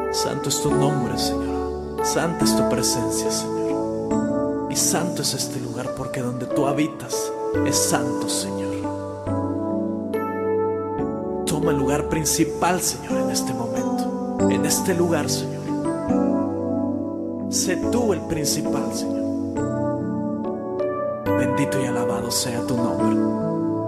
Santo es tu nombre, Señor. Santa es tu presencia, Señor. Y santo es este lugar, porque donde tú habitas es santo, Señor. Toma el lugar principal, Señor, en este momento. En este lugar, Señor. Sé tú el principal, Señor. Bendito y alabado sea tu nombre.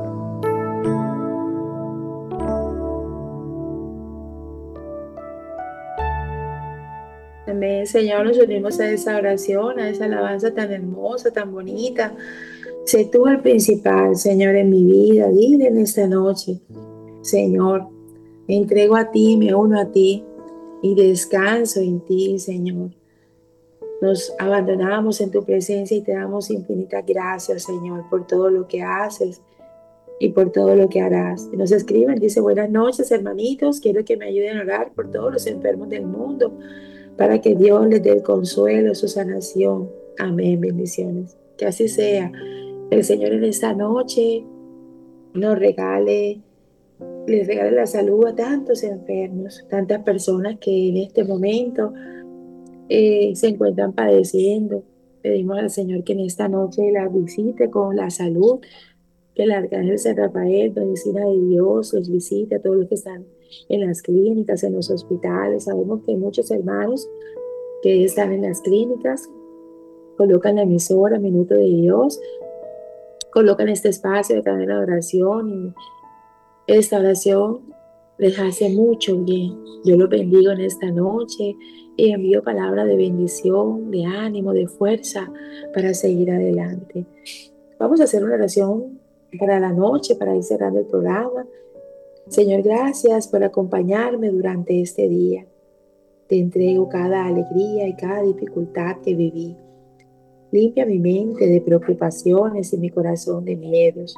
Amén, Señor, nos unimos a esa oración, a esa alabanza tan hermosa, tan bonita. Sé tú el principal, Señor, en mi vida. Dile en esta noche, Señor, me entrego a ti, me uno a ti y descanso en ti, Señor. Nos abandonamos en tu presencia y te damos infinitas gracias, Señor, por todo lo que haces y por todo lo que harás. Y nos escriben, dice, buenas noches, hermanitos, quiero que me ayuden a orar por todos los enfermos del mundo, para que Dios les dé el consuelo, su sanación. Amén, bendiciones. Que así sea. El Señor en esta noche nos regale, les regale la salud a tantos enfermos, tantas personas que en este momento se encuentran padeciendo. Pedimos al Señor que en esta noche la visite con la salud, que el Arcángel San Rafael, medicina de Dios, los visite a todos los que están en las clínicas, en los hospitales. Sabemos que hay muchos hermanos que están en las clínicas, colocan la emisora Minuto de Dios, colocan este espacio de cadena de oración y esta oración les hace mucho bien. Yo los bendigo en esta noche y envío palabras de bendición, de ánimo, de fuerza para seguir adelante. Vamos a hacer una oración para la noche, para ir cerrando el programa. Señor, gracias por acompañarme durante este día. Te entrego cada alegría y cada dificultad que viví. Limpia mi mente de preocupaciones y mi corazón de miedos.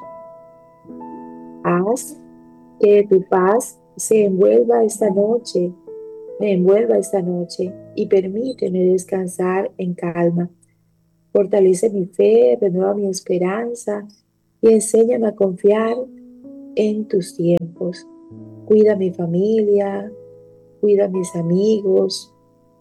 Haz que tu paz se envuelva esta noche, me envuelva esta noche y permíteme descansar en calma. Fortalece mi fe, renueva mi esperanza y enséñame a confiar en tus tiempos. Cuida a mi familia, cuida a mis amigos,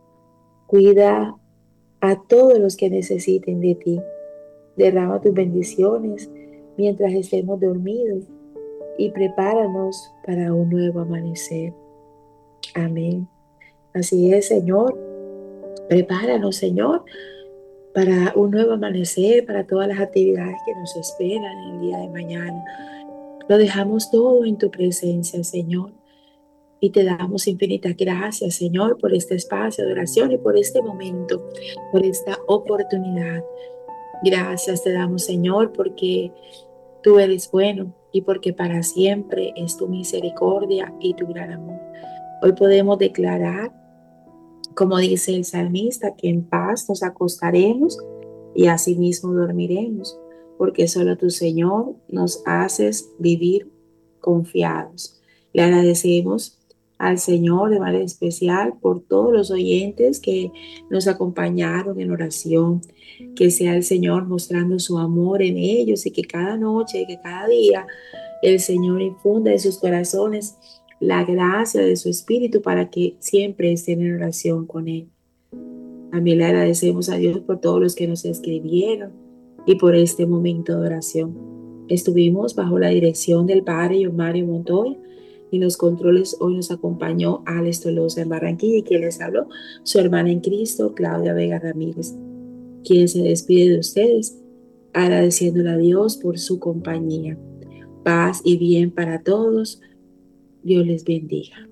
cuida a todos los que necesiten de ti. Derrama tus bendiciones mientras estemos dormidos y prepáranos para un nuevo amanecer. Amén. Así es, Señor. Prepáranos, Señor, para un nuevo amanecer, para todas las actividades que nos esperan el día de mañana. Lo dejamos todo en tu presencia, Señor. Y te damos infinitas gracias, Señor, por este espacio de oración y por este momento, por esta oportunidad. Gracias te damos, Señor, porque tú eres bueno y porque para siempre es tu misericordia y tu gran amor. Hoy podemos declarar, como dice el salmista, que en paz nos acostaremos y asimismo dormiremos, porque solo tu Señor nos haces vivir confiados. Le agradecemos al Señor de manera especial por todos los oyentes que nos acompañaron en oración, que sea el Señor mostrando su amor en ellos y que cada noche, que cada día el Señor infunda en sus corazones la gracia de su Espíritu para que siempre estén en oración con Él. También le agradecemos a Dios por todos los que nos escribieron y por este momento de oración. Estuvimos bajo la dirección del Padre John Mario Montoya y en los controles hoy nos acompañó Alex Tolosa en Barranquilla y quien les habló, su hermana en Cristo, Claudia Vega Ramírez, quien se despide de ustedes agradeciéndole a Dios por su compañía. Paz y bien para todos. Dios les bendiga.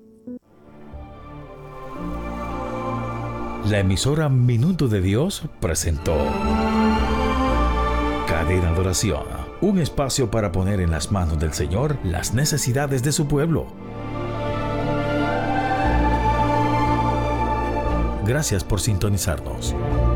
La emisora Minuto de Dios presentó Cadena de Oración, un espacio para poner en las manos del Señor las necesidades de su pueblo. Gracias por sintonizarnos.